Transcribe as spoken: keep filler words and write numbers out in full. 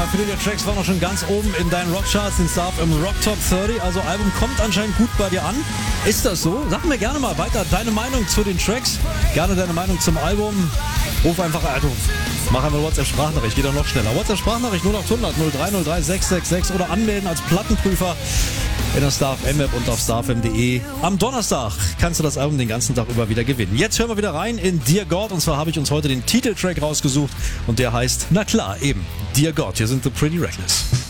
Ja, viele der Tracks waren auch schon ganz oben in deinen Rockcharts, den Star im Rock Top dreißig. Also Album kommt anscheinend gut bei dir an. Ist das so? Sag mir gerne mal weiter deine Meinung zu den Tracks. Gerne deine Meinung zum Album. Ruf einfach, also mach einfach WhatsApp-Sprachnachricht, geht dann noch schneller. WhatsApp-Sprachnachricht null acht hundert null drei null drei sechs sechs sechs oder anmelden als Plattenprüfer in der Star F M-App und auf starfm punkt de. Am Donnerstag kannst du das Album den ganzen Tag über wieder gewinnen. Jetzt hören wir wieder rein in Dear God und zwar habe ich uns heute den Titeltrack rausgesucht und der heißt, na klar, eben, Dear God. Hier sind The Pretty Reckless.